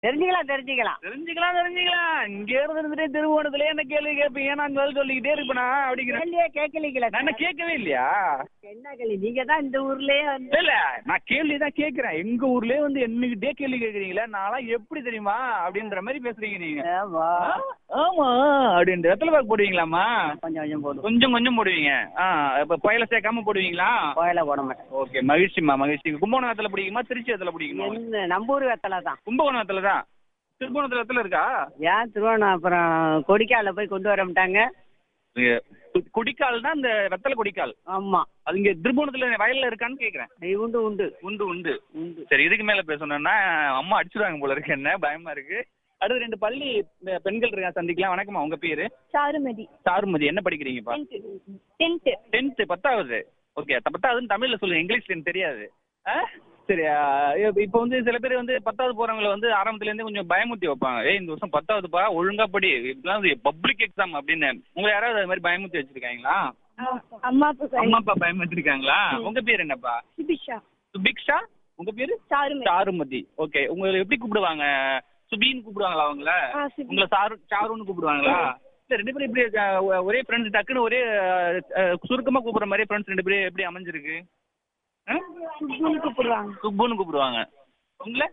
தெரிஞ்சுக்கலாம். இங்கே இருந்துட்டே திருவோணத்துல என்ன கேள்வி கேட்பீங்க, நான் பதில் சொல்லிக்கிட்டே இருப்பேனா அப்படிங்கிறேன். நான் கேட்கவே இல்லையா? என்ன கேள்வி? நீங்க தான் இந்த ஊர்லயே இல்ல, நான் கேள்விதான் கேட்கிறேன். எங்க ஊர்லயே வந்து என்னகிட்டே கேள்வி கேட்கறீங்களா? நான்லாம் எப்படி தெரியுமா அப்படின்ற மாதிரி பேசுறீங்க நீங்க. ஆமா அப்படின்ற எத்தனை பேர் போடுவீங்களாமா? கொஞ்சம் கொஞ்சம் போடுவீங்க. இப்ப புயல சேர்க்காம போடுவீங்களா? கோயில போட மாட்டேன். ஓகே, மகிழ்ச்சிமா மகிழ்ச்சி. கும்பகோணம் வெத்தலை பிடிக்குமா, திருச்சி வெத்தலை பிடிக்குமா? நம்பூர் வெத்தலை தான். கும்பகோணம் வெத்தலை தான். திருப்போணத்துல வெத்தலை இருக்கா? ஏன் திருவோணம் அப்புறம் கொடிக்கால போய் கொண்டு வர மாட்டாங்க. குடிக்கால் தான் இந்த வெத்தலை கொடிக்கால். ஆமா, அது இங்க திருப்போணத்துல வயல்ல இருக்கான்னு கேக்குறேன். உண்டு உண்டு உண்டு உண்டு உண்டு. சரி, இதுக்கு மேல பேசணும்னா அம்மா அடிச்சுடுவாங்க போல இருக்கு, என்ன பயமா இருக்கு. அடுத்து 2 பள்ளி பெண்கள் இருக்கா, சந்திக்கலாம். வணக்கம்மா, உங்க பேரு? சாருமதி. சாருமதி, என்ன படிக்கிறீங்கப்பா? 10th 10வது. ஓகே, 10வதுன்னு தமிழ்ல சொல்லுங்க, இங்கிலீஷ்ல எனக்கு தெரியாது. சரி, இப்போ வந்து சில பேர் வந்து 10வது போறவங்களை வந்து ஆரம்பத்துல இருந்தே கொஞ்சம் பயமுத்தி வைப்பாங்க. இந்த வருஷம் 10வதுப்பா, ஒழுங்கா படி, இப்பெல்லாம் பப்ளிக் எக்ஸாம் அப்படின்னு. உங்களை யாராவது அது மாதிரி பயமுத்தி வச்சிருக்காங்களா? அம்மா அப்பா பயமுத்திருக்காங்களா? உங்க பேர் என்னப்பா? சுபிக்ஷா. உங்க பேரு? சாருமதி. ஓகே, உங்களை எப்படி கூப்பிடுவாங்க? சுபின்னு கூப்பிடுவாங்களா அவங்கள? உங்களை சாருன்னு கூப்பிடுவாங்களா? இல்ல, 2 பேரும் இப்படி ஒரே ஃப்ரெண்ட்ஸ், டக்குன்னு ஒரே சுருக்கமா கூப்பிடுற மாதிரி ஃப்ரெண்ட்ஸ் 2 பேரும் எப்படி அமைஞ்சிருக்கு? சுப்புன்னு கூப்பிடுவாங்க. உங்களை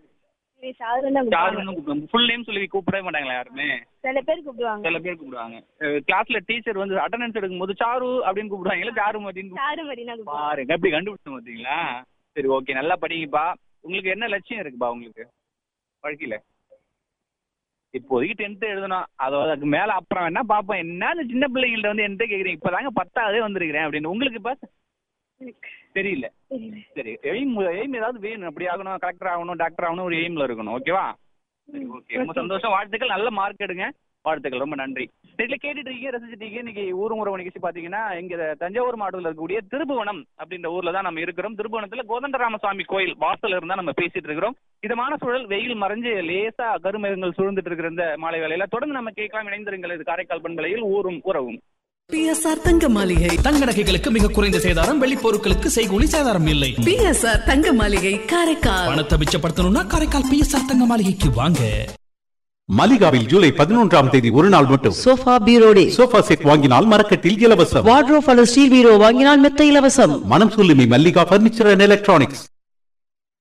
ஃபுல் நேம் சொல்லி கூப்பிடவே மாட்டாங்களா யாருமே? சில பேர் கூப்பிடுவாங்க. கிளாஸ்ல டீச்சர் வந்து அட்டெண்டன்ஸ் எடுக்கும் போது சாரு அப்படின்னு கூப்பிடுவாங்க, சாருமதின்னு பாருங்க, எப்படி கண்டுபிடிச்சோம் பார்த்தீங்களா? சரி, ஓகே, நல்லா படிங்கப்பா. உங்களுக்கு என்ன லட்சியம் இருக்குப்பா உங்களுக்கு வாழ்க்கையில? இப்போதைக்கு 10th எழுதணும், அதுக்கு மேல அப்புறம் என்ன பாப்போம். என்ன இந்த சின்ன பிள்ளைங்கள்ட்ட வந்து என்கிட்ட கேக்குறீங்க, இப்பதாங்க 10வது வந்திருக்கிறேன் அப்படின்னு. உங்களுக்கு இப்ப தெரியல. சரி, எய்ம் ஏதாவது வேணும், அப்படி ஆகணும், கலெக்டர் ஆகணும், டாக்டர் ஆகணும், ஒரு எய்ம்ல இருக்கணும். ஓகேவா? ஓகே, ரொம்ப சந்தோஷம். வாழ்த்துக்கள், நல்ல மார்க் எடுங்க. வாழ்த்துக்கள், ரொம்ப நன்றி. இதுல கேட்டுட்டு இருக்கீங்க, ரசிச்சுட்டு இருக்கீங்க. இன்னைக்கு ஊர் நிகழ்ச்சி பாத்தீங்கன்னா இங்க தஞ்சாவூர் மாவட்டத்தில் இருக்கக்கூடிய திருப்புவனம் அப்படின்ற ஊர்ல தான் நம்ம இருக்கிறோம். திருப்புவனத்துல கோதண்டராமசுவாமி கோயில் வாசல் இருந்தா நம்ம பேசிட்டு இருக்கிறோம். இதமான சூழல், வெயில் மறைஞ்சு லேசா கருமேகங்கள் சூழ்ந்துட்டு இருக்கிற இந்த மாலை வேலையில தொடர்ந்து நம்ம கேட்கலாம். இணைந்திருங்கள், இது காரைக்கால் பண்பலையில் ஊரும் உறவும். பிஎஸ்ஆர் தங்க மாளிகை. தங்க நகைகளுக்கு மிக குறைந்த சேதாரம், வெள்ளி பொருட்களுக்கு செய்கூலி சேதாரம் இல்லை. பிஎஸ்ஆர் தங்க மாளிகை, காரைக்கால். பணத்தை மிச்சப்படுத்தணும்னா காரைக்கால் பிஎஸ்ஆர் தங்க மாளிகைக்கு வாங்க. மலிகாவில் ஜூலை 11ஆம் தேதி ஒரு நாள் மட்டும் சோஃபா பீரோ டே. சோஃபா செட் வாங்கினால் மரக்கட்டில் இலவசம். வார்ட்ரோப் அல்லது ஸ்டீல் பீரோ வாங்கினால் மெத்த இலவசம். மனம் சொல்லுமே மல்லிகா பர்னிச்சர் அண்ட் எலக்ட்ரானிக்ஸ்.